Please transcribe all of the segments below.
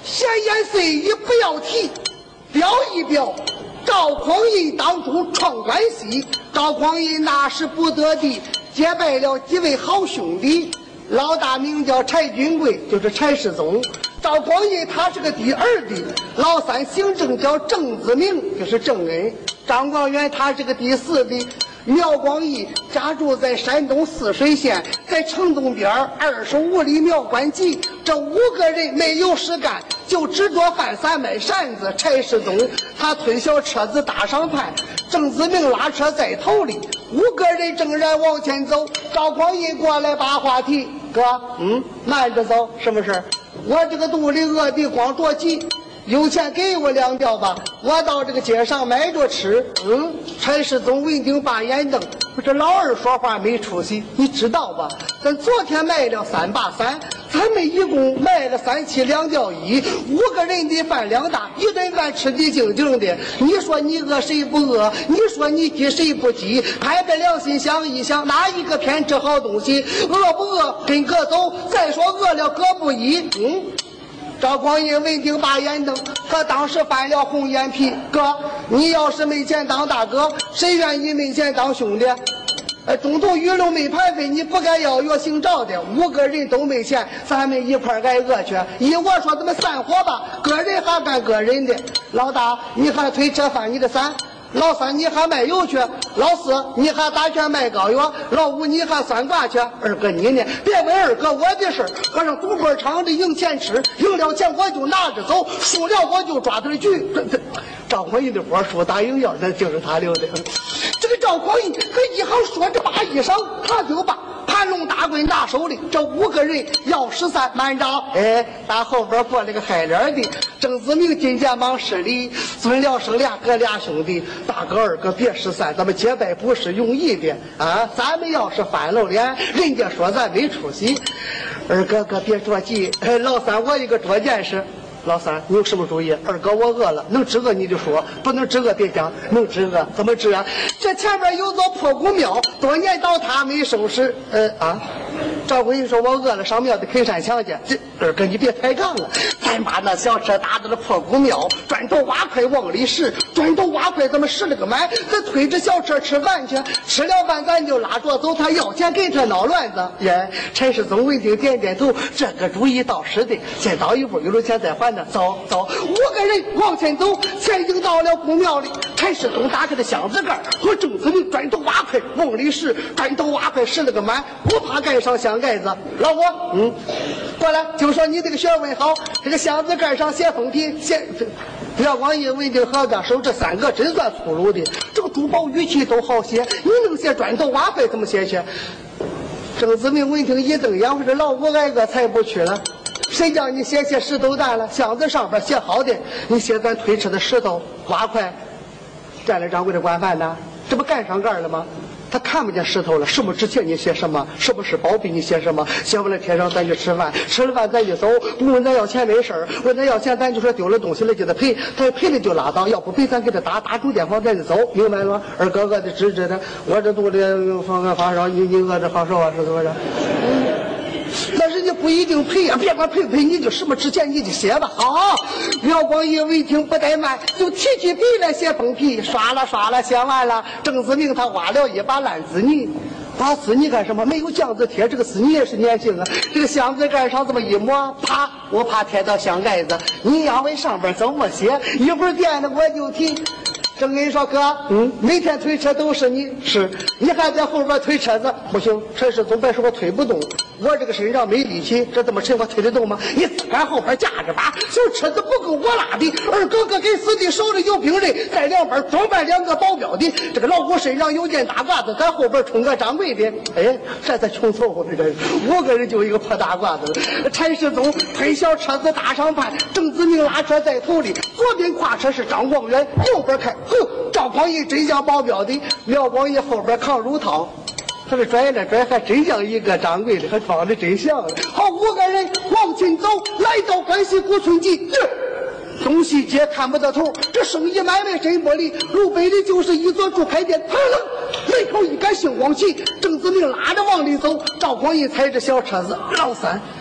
闲言碎语不要提，表一表。赵匡胤当初创关西，赵匡胤那时不得地，结拜了几位好兄弟，老大名叫柴君贵，就是柴世宗。赵匡胤他是个第二弟，老三姓郑叫郑子明，就是郑恩。张广元他是个第四弟。苗光义家住在山东泗水县，在城东边25里苗关集。这5个人没有事干，就只做饭伞卖扇子。柴世宗他推小车子打上盘，郑子明拉车在头里，5个人正然往前走。赵匡胤过来把话题，哥，慢着走，什么事？我这个肚里饿得光着急。有钱给我2吊吧，我到这个街上买着吃。柴世宗闻听把眼瞪，这老二说话没出息，你知道吧？咱昨天卖了3把伞，咱们一共卖了3期2吊1，5个人的饭量大，一顿饭吃的精精的。你说你饿谁不饿？你说你急谁不急？拍拍良心想一想，哪一个偏吃好东西？饿不饿跟哥走？再说饿了哥不依。赵匡胤闻听把眼瞪，可当时翻了红眼皮。哥，你要是没钱当大哥，谁愿意没钱当兄弟？中途鱼龙没盘费，你不该要约姓赵的。5个人都没钱，咱们一块挨饿去。我说咱们散伙吧，个人还干个人的。老大，你还推车翻你的伞。老三，你还卖油去；老四，你还打拳卖膏药；老5，你还算卦去。二哥你呢？别问二哥我的事，我上赌博场里赢钱吃，赢了钱我就拿着走，输了我就抓对局。赵匡胤的活输打赢要，那就是他留的。这个赵匡胤可一行说着把衣裳，他就把盘龙大棍拿手里。这5个人要13，慢着！打后边过来个海脸的郑子明，金肩膀施礼，尊了生2哥2兄弟，大哥二哥别13，咱们结拜不是容易的啊！咱们要是翻露脸，人家说咱没出息。二哥哥别着急，老三我一个捉见识。老三，你有什么主意？二哥，我饿了，能治饿你就说，不能治饿别讲。能治饿怎么治啊？这前边有座破古庙，多年倒塌没收拾。赵匡胤说：“我饿了，上庙的啃山墙去。”这二哥，你别抬杠了，咱把那小车打到了破古庙，砖头瓦块往里拾，砖头瓦块咱们拾了个满，咱推着小车吃饭去。吃了饭咱就拉着走，他要钱给他闹乱子。柴世宗闻听点点头，这个主意倒是的。先倒一步，有了钱再还呢。走，5个人往前走，前经到了古庙里。柴世宗打开的箱子盖，和郑子明砖头瓦块往里拾，砖头瓦块拾了个满，不怕盖上箱盖子。老五，过来，就说你这个学问好，这个箱子盖上写封批，廖光义闻听何家手这3个真算粗鲁的，这个珠宝玉器都好写，你能写砖头瓦块怎么写去？郑子明闻听一瞪眼，我说老五挨个才不去了。谁叫你写石头蛋了？箱子上边写好的，你写咱推车的石头瓦块，占了掌柜的管饭呢，这不盖上盖了吗？他看不见石头了，什么值钱你写什么，什么是宝贝你写什么，写完了贴上咱就吃饭，吃了饭咱就走，不问咱要钱没事儿，问咱要钱咱就说丢了东西了给他赔，他赔了就拉倒，要不赔咱给他打住电话咱就走，明白了吗？二哥哥的直直的，我这肚里发烧，你饿着好受啊，是怎么着？那人家不一定赔啊，别管赔不赔，你就什么值钱你就写吧。好，廖光义闻听不怠慢，就提起笔来写封批，刷了写完了。郑子明他挖了一把烂纸泥，把纸泥干什么？没有浆子贴，这个纸泥也是粘性啊。这个箱子盖上这么一抹，啪，我怕贴到箱盖子。你要问上边怎么写，一会儿垫的我就提。郑恩说：“哥，每天推车都是你，是你还在后边推车子，不行。陈世宗别说我推不动，我这个身上没力气，这这么沉我推得动吗？你自敢后边架着把，小车子不够我拉的。二哥哥给司机手里有兵刃，在两边装扮2个保镖的。这个老虎身上有件大褂子，在后边冲个掌柜的。这才穷凑合的人，5个人就一个破大褂子。陈世宗推小车子打上盘，郑子明拉车在头里，左边跨车是张广元，右边开。赵匡胤真像保镖的，廖光义后边扛乳套，他这拽了拽，还真像一个掌柜的，还装的真像。好，5个人往前走，来到关西古村集。东西街看不到头，这生意买卖真不利。路北里就是一座猪排店，门口一杆星光旗。郑子明拉着往里走，赵匡胤踩着小车子。老三，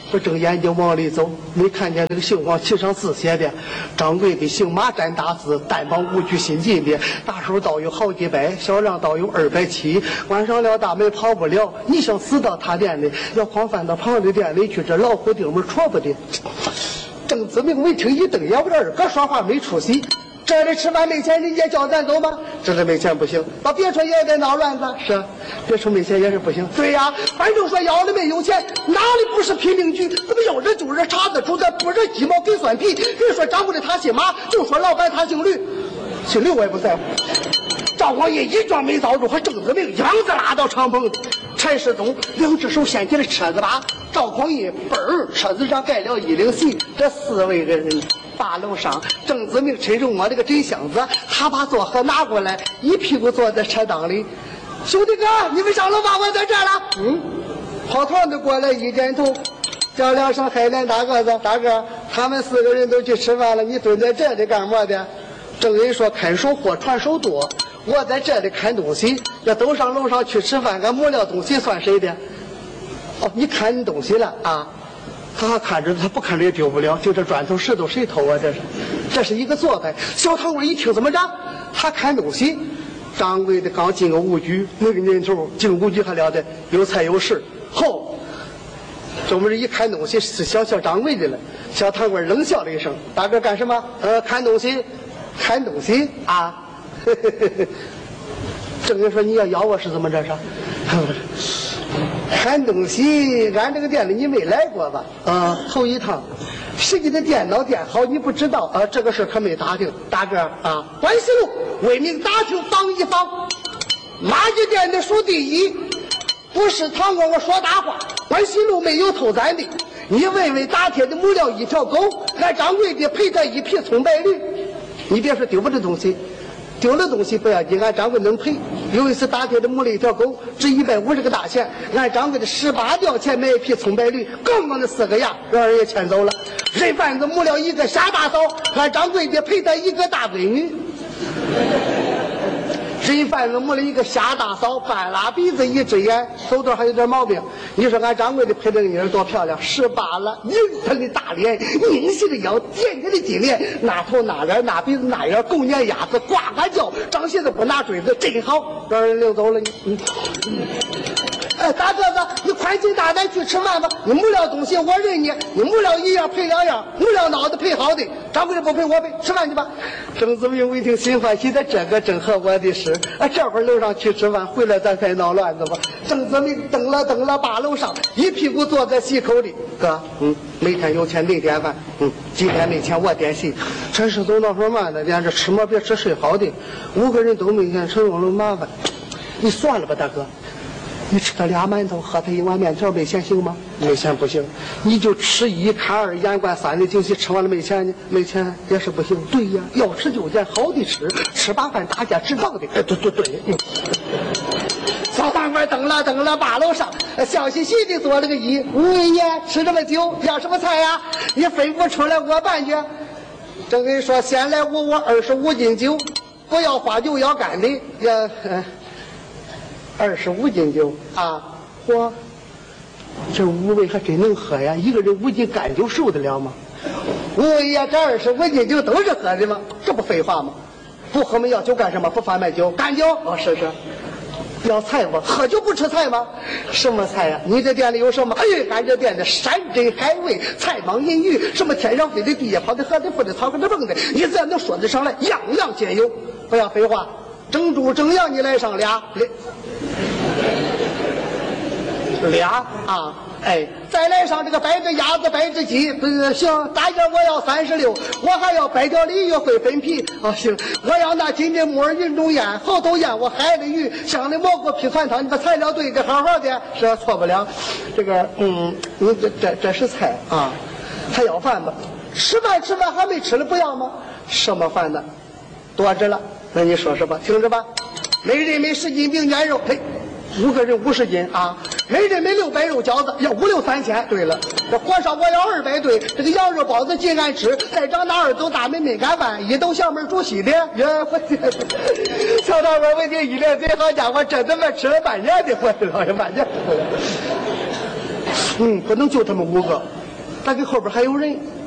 我正眼睛往里走，没看见这个杏黄旗上字写的“掌柜的姓马占大字，单帮5句新进的，大手刀有好几百，小梁刀有270。关上了大门跑不了，你想死到他店里，要狂翻到旁的店里去，这老虎钉门戳不得。”郑子明没听一瞪眼，我这二哥说话没出息。这里吃饭没钱，人家叫咱走吗？这里没钱不行，到别处也得闹乱子。是啊，别处没钱也是不行。对呀，反正说要了没有钱，哪里不是贫民局？怎么要人就人，茬子煮的不惹鸡毛给蒜皮。别说掌柜的他姓马，就说老板他姓吕，姓吕我也不在乎。赵光义一撞没遭住，和郑子明样子拉到敞篷。陈世忠2只手掀起了车子把，赵匡胤嘣，车子上盖了1领席，这4位人8楼上。郑子明趁手摸了个针箱子，他把座盒拿过来，一屁股坐在车档里。兄弟哥，你们上楼吧，我在这儿了。跑团的过来一点头，叫两声海莲大个子，大哥，他们4个人都去吃饭了，你蹲在这里干么的？郑人说看手货传手多，我在这里看东西，要都上楼上去吃饭，俺没了东西算谁的？哦，你看东西了啊？他还看着，他不看着也丢不了。就这砖头石头谁偷啊？这是一个做派。小堂官一听怎么着？他看东西。掌柜的刚进个5局，那个年头进5局还了得，有菜有食。后，这不是一看东西是小掌柜的了。小堂官冷笑了一声：“大哥干什么？看东西。”看东西啊！郑人说：“你要咬我是怎么着是？看东西，俺这个店里你没来过吧？头一趟。谁给的电脑电好你不知道啊？这个事可没打听。大哥啊，关西路为民打听防一防。马家店的数第1，不是堂官我说大话。关西路没有偷咱的。你问问打铁的母了1条狗，俺掌柜的赔他1匹葱白驴。”你别说丢不这东西，丢了东西不要紧，俺掌柜能赔。有一次打铁的母了1条狗，值150个大钱，俺掌柜的18吊钱买1匹葱白驴，刚刚的4个牙让人也牵走了。人贩子母了1个瞎大嫂，俺掌柜的赔他1个大闺女。人贩子母了1个瞎大嫂，半拉鼻子1只眼，手段还有点毛病。你说俺掌柜的配这个女儿多漂亮，18了，硬腾的大脸，拧细的腰，尖尖的金脸，那头那脸那鼻子那眼，狗撵鸭子，呱呱叫，长鞋子不拿锥子，真好，让人领走了你。哎，大个子，你宽心大胆去吃饭吧。你没了东西，我认你；你没了1样赔2样，没了脑子赔好的。掌柜的不赔我赔，吃饭去吧。郑子明一听心欢喜的，这个正合我的事。这会儿楼上去吃饭，回来咱再闹乱子吧。郑子明蹬了8楼上，一屁股坐在席口里。哥，每天有钱没点饭，今天没钱我点席。陈世忠闹说嘛呢，连这吃嘛别吃睡好的，5个人都没钱，陈总了麻烦。你算了吧，大哥。你吃他2馒头，喝他1碗面条，没钱行吗？没钱不行，你就吃1看2，眼观3的酒席，吃完了没钱呢？没钱也是不行。对呀，要吃就点好的吃，吃把饭大家知道的。对。小饭馆蹬了8楼上，笑嘻嘻的做了个揖。吴伟爷吃什么酒？要什么菜呀？你吩咐出来我办去。正跟你说，先来我25斤酒，不要花酒，要干的。要25斤酒啊！我这5位还真能喝呀，一个人5斤干酒受得了吗？5位呀，这25斤酒都是喝的吗？这不废话吗？不喝没要酒干什么？不贩卖酒，干酒哦，是。要菜不？喝酒不吃菜吗？什么菜呀？你这店里有什么？俺这店的山珍海味、菜蟒银鱼，什么天上飞的、地下跑的、河里浮的、草根的蹦的，你只要能说得上来，样样皆有。不要废话。蒸猪蒸羊你来上俩啊！哎，再来上这个白只鸭子、白只鸡，不是行？大件我要36，我还要白条鲤鱼烩粉皮啊！行，我要那金针木耳云中雁，猴头雁我海里鱼，香的蘑菇皮团汤，你把材料对的好好的，是错不了。这个你这是菜啊，还要饭吧？吃饭还没吃了不要吗？什么饭呢？多着了。那你说吧，听着吧，每人每10斤饼卷肉，5个人50斤啊，每人每600肉饺子，要5、6、3000。对了，这火烧我要200对，这个羊肉包子尽俺吃，再长那2斗大米焖干饭，1斗小米煮稀的。我小大伙问题一咧嘴，好家伙，这怎么吃了半年的？我老爷半年。 不能就他们5个，咱给后边还有人。